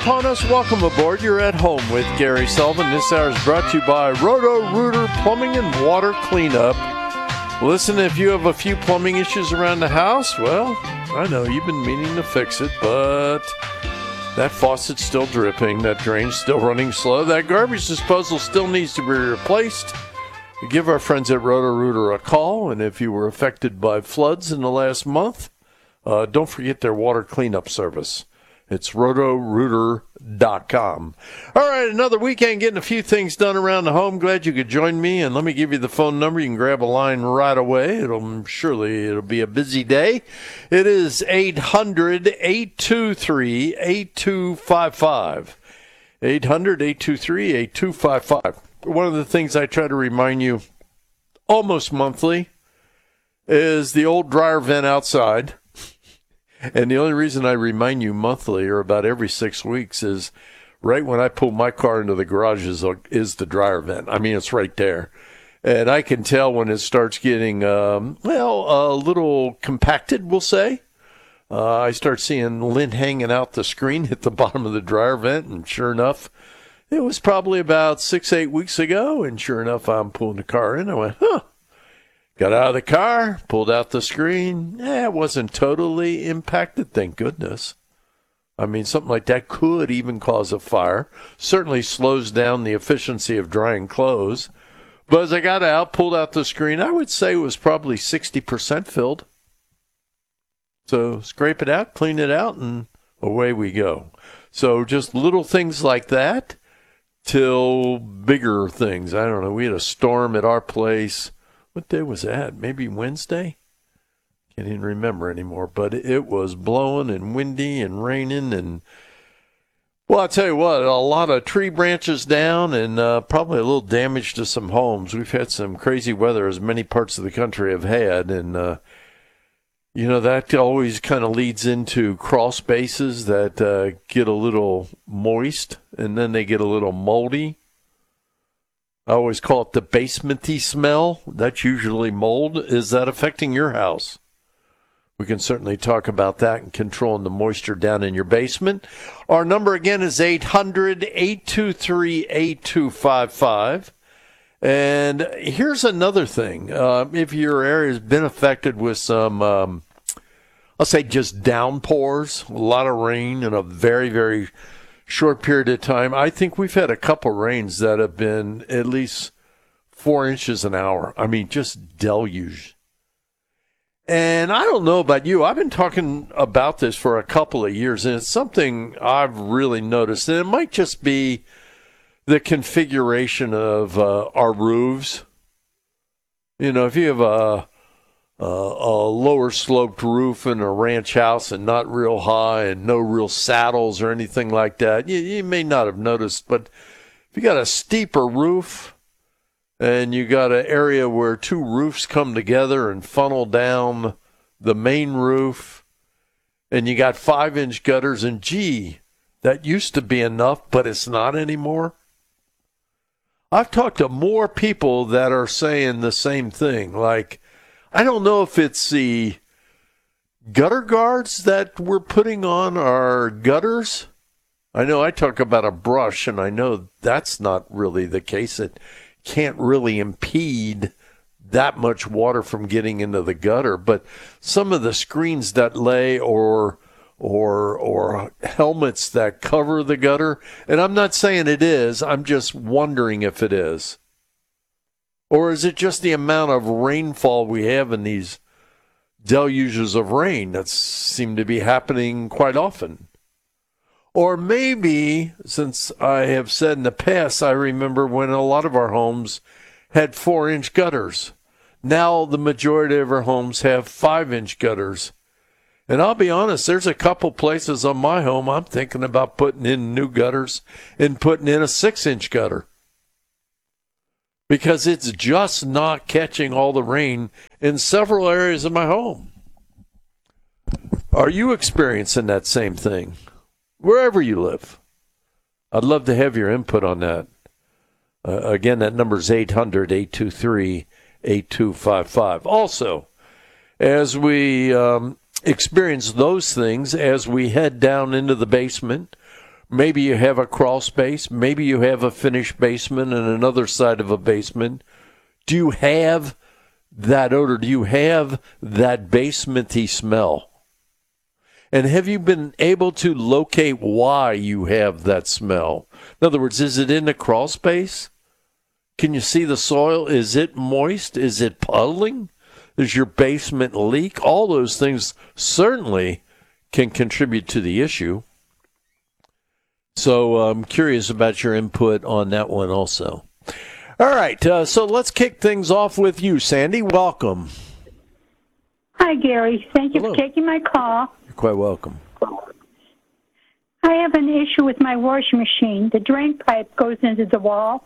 upon us. Welcome aboard. You're at home with Gary Sullivan. This hour is brought to you by Roto-Rooter Plumbing and Water Cleanup. Listen, if you have a few plumbing issues around the house, well, I know you've been meaning to fix it, but that faucet's still dripping, that drain's still running slow, that garbage disposal still needs to be replaced. Give our friends at Roto-Rooter a call, and if you were affected by floods in the last month, don't forget their water cleanup service. It's rotorooter.com. All right, another weekend getting a few things done around the home. Glad you could join me, and let me give you the phone number. You can grab a line right away. It'll be a busy day. It is 800-823-8255. 800-823-8255. One of the things I try to remind you almost monthly is the old dryer vent outside. And the only reason I remind you monthly or about every 6 weeks is right when I pull my car into the garage is the dryer vent. I mean, it's right there. And I can tell when it starts getting, a little compacted, we'll say. I start seeing lint hanging out the screen at the bottom of the dryer vent. And sure enough, it was probably about 6-8 weeks ago. And sure enough, I'm pulling the car in. I went, Got out of the car, pulled out the screen. It wasn't totally impacted, thank goodness. I mean, something like that could even cause a fire. Certainly slows down the efficiency of drying clothes. But as I got out, pulled out the screen, I would say it was probably 60% filled. So scrape it out, clean it out, and away we go. So just little things like that till bigger things. I don't know. We had a storm at our place. What day was that? Maybe Wednesday? Can't even remember anymore. But it was blowing and windy and raining. And, well, I'll tell you what, a lot of tree branches down and probably a little damage to some homes. We've had some crazy weather as many parts of the country have had. And, that always kind of leads into crawl spaces that get a little moist and then they get a little moldy. I always call it the basement-y smell. That's usually mold. Is that affecting your house? We can certainly talk about that and controlling the moisture down in your basement. Our number again is 800-823-8255. And here's another thing. If your area has been affected with some, I'll say just downpours, a lot of rain in a very, very short period of time. I think we've had a couple rains that have been at least 4 inches an hour. I mean, just deluge. And I don't know about you. I've been talking about this for a couple of years, and it's something I've really noticed. And it might just be the configuration of our roofs. If you have a lower sloped roof in a ranch house and not real high and no real saddles or anything like that, you may not have noticed, but if you got a steeper roof and you got an area where two roofs come together and funnel down the main roof and you got 5-inch gutters, and that used to be enough, but it's not anymore. I've talked to more people that are saying the same thing, like, I don't know if it's the gutter guards that we're putting on our gutters. I know I talk about a brush, and I know that's not really the case. It can't really impede that much water from getting into the gutter. But some of the screens that lay or helmets that cover the gutter, and I'm not saying it is, I'm just wondering if it is. Or is it just the amount of rainfall we have in these deluges of rain that seem to be happening quite often? Or maybe, since I have said in the past, I remember when a lot of our homes had 4-inch gutters. Now the majority of our homes have 5-inch gutters. And I'll be honest, there's a couple places on my home I'm thinking about putting in new gutters and putting in a 6-inch gutter. Because it's just not catching all the rain in several areas of my home. Are you experiencing that same thing? Wherever you live. I'd love to have your input on that. Again, that number is 800-823-8255. Also, as we experience those things, as we head down into the basement, Maybe you have a crawl space. Maybe you have a finished basement and another side of a basement. Do you have that odor? Do you have that basementy smell? And have you been able to locate why you have that smell? In other words, is it in the crawl space? Can you see the soil? Is it moist? Is it puddling? Does your basement leak? All those things certainly can contribute to the issue. So I'm curious about your input on that one also. All right, so let's kick things off with you, Sandy. Welcome. Hi, Gary. Thank you Hello. for taking my call. You're quite welcome. I have an issue with my washing machine. The drain pipe goes into the wall,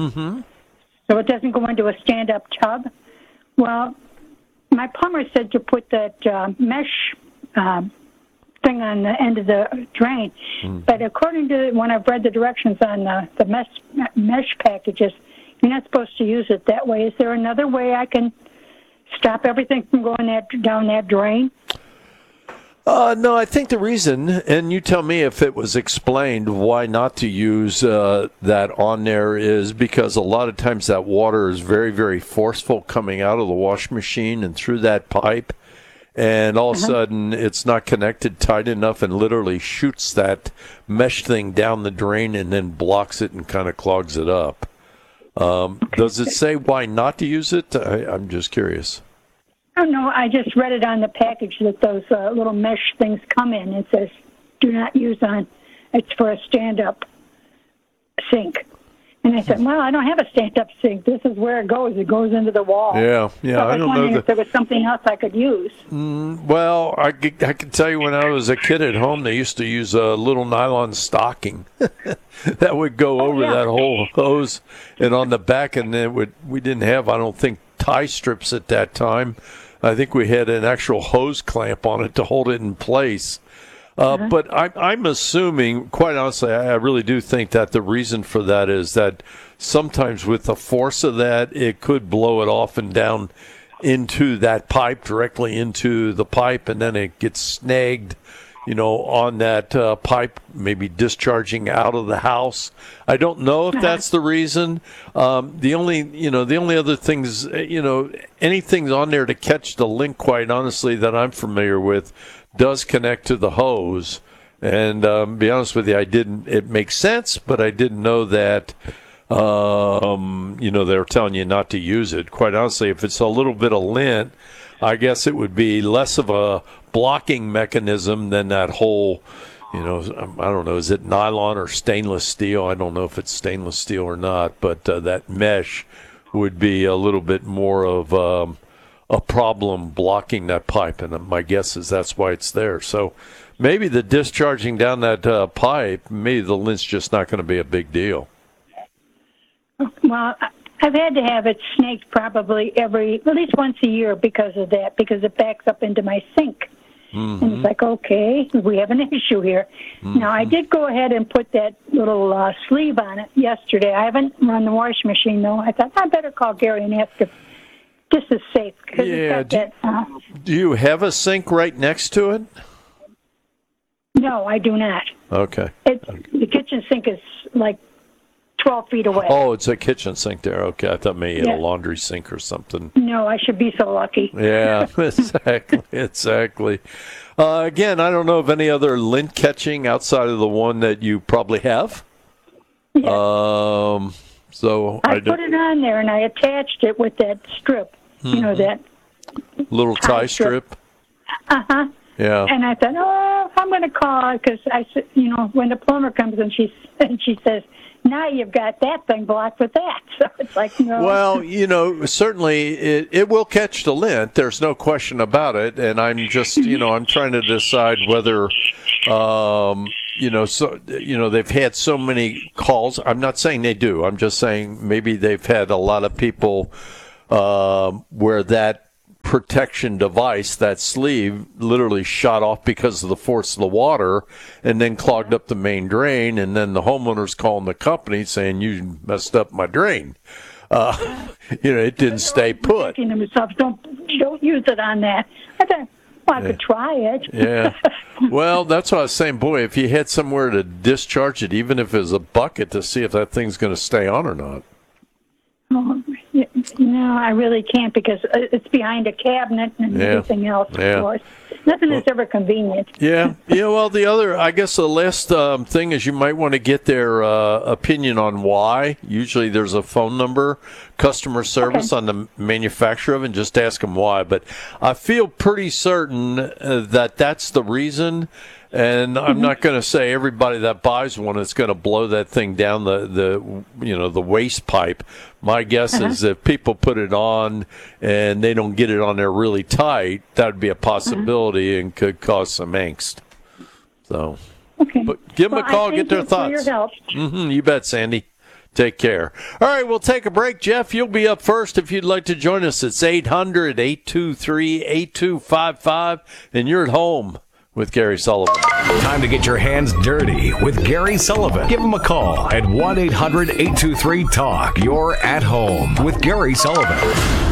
so it doesn't go into a stand-up tub. Well, my plumber said to put that mesh thing on the end of the drain. But according to when I've read the directions on the mesh packages, you're not supposed to use it that way. Is there another way I can stop everything from going down that drain? No, I think the reason, and you tell me if it was explained why not to use that on there, is because a lot of times that water is very, very forceful coming out of the washing machine and through that pipe. And all of a sudden, it's not connected tight enough and literally shoots that mesh thing down the drain and then blocks it and kind of clogs it up. Does it say why not to use it? I'm just curious. Oh, no, I just read it on the package that those little mesh things come in. It says, do not use on, it's for a stand-up sink. And I said, well, I don't have a stand-up sink. This is where it goes. It goes into the wall. Yeah, So I was wondering if there was something else I could use. Well, I can tell you when I was a kid at home, they used to use a little nylon stocking that would go over that whole hose, and on the back, and then we didn't have, I don't think, tie strips at that time. I think we had an actual hose clamp on it to hold it in place. But I'm assuming, quite honestly, I really do think that the reason for that is that sometimes with the force of that, it could blow it off and down into that pipe, directly into the pipe, and then it gets snagged, on that pipe, maybe discharging out of the house. I don't know if that's the reason. The only other things, anything on there to catch the link, quite honestly, that I'm familiar with, does connect to the hose. And be honest with you, it makes sense, but I didn't know that, they were telling you not to use it. Quite honestly, if it's a little bit of lint, I guess it would be less of a blocking mechanism than that whole, I don't know, is it nylon or stainless steel? I don't know if it's stainless steel or not, but that mesh would be a little bit more of a problem blocking that pipe, and my guess is that's why it's there. So maybe the discharging down that pipe, maybe the lint's just not going to be a big deal. Well, I've had to have it snaked probably at least once a year because of that, because it backs up into my sink. And it's like, okay, we have an issue here. Now, I did go ahead and put that little sleeve on it yesterday. I haven't run the washing machine, though. I thought I better call Gary and ask if this is safe. Yeah. Do you have a sink right next to it? No, I do not. Okay. The kitchen sink is like 12 feet away. Oh, it's a kitchen sink there. Okay, I thought maybe you had a laundry sink or something. No, I should be so lucky. Yeah, exactly. Again, I don't know of any other lint catching outside of the one that you probably have. Yeah. So I put it on there and I attached it with that strip, that little tie strip. Uh-huh. Yeah. And I thought, I'm going to call because I said, when the plumber comes and she says, now you've got that thing blocked with that. So it's like, no. Well, certainly it will catch the lint. There's no question about it. And I'm just, I'm trying to decide whether, they've had so many calls. I'm not saying they do. I'm just saying maybe they've had a lot of people where that protection device, that sleeve, literally shot off because of the force of the water and then clogged up the main drain, and then the homeowner's calling the company saying, you messed up my drain. It didn't stay put. Themselves, don't use it on that. I thought, Well, I could try it. Yeah. Well, that's what I was saying. Boy, if you had somewhere to discharge it, even if it was a bucket, to see if that thing's going to stay on or not. Oh, no, I really can't because it's behind a cabinet and everything else, of course. Nothing is ever convenient. Yeah. Well, the last thing is you might want to get their opinion on why. Usually there's a phone number, customer service on the manufacturer of it, and just ask them why. But I feel pretty certain that that's the reason. And I'm not going to say everybody that buys one is going to blow that thing down the waste pipe. My guess is if people put it on and they don't get it on there really tight, that would be a possibility and could cause some angst. So, but give them a call, get their thoughts. For your help. You bet, Sandy. Take care. All right, we'll take a break. Jeff, you'll be up first if you'd like to join us. It's 800-823-8255, and you're at home with Gary Sullivan. Time to get your hands dirty with Gary Sullivan. Give him a call at 1-800-823-TALK. You're at home with Gary Sullivan.